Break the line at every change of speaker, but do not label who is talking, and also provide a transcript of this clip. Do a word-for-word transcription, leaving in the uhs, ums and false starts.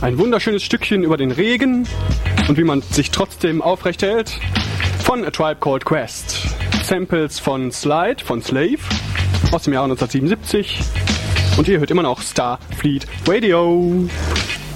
Ein wunderschönes Stückchen über den Regen und wie man sich trotzdem aufrecht hält von A Tribe Called Quest. Samples von Slide, von Slave aus dem Jahr neunzehnhundertsiebenundsiebzig und ihr hört immer noch Starfleet Radio.